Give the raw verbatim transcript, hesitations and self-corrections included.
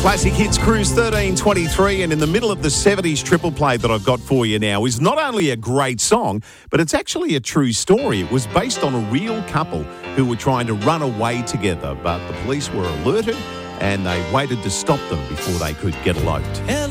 Classic Hits Cruise thirteen twenty-three, and in the middle of the seventies triple play that I've got for you now is not only a great song, but it's actually a true story. It was based on a real couple who were trying to run away together, but the police were alerted and they waited to stop them before they could get eloped.